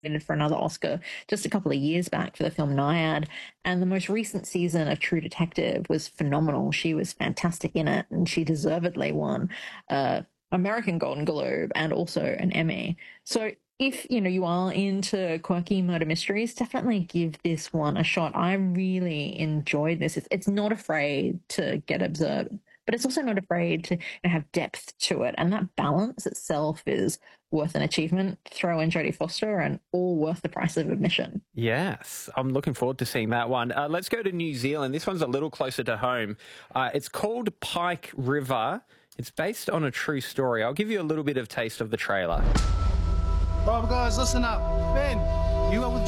for another Oscar just a couple of years back for the film Nyad. And the most recent season of True Detective was phenomenal. She was fantastic in it, and she deservedly won American Golden Globe and also an Emmy. So if you are into quirky murder mysteries, definitely give this one a shot. I really enjoyed this. It's not afraid to get absurd, but it's also not afraid to have depth to it, and that balance itself is worth an achievement. Throw in Jodie Foster, and all worth the price of admission. Yes, I'm looking forward to seeing that one. Let's go to New Zealand. This one's a little closer to home. It's called Pike River. It's based on a true story. I'll give you a little bit of taste of the trailer. Right, guys, listen up. Ben, you up with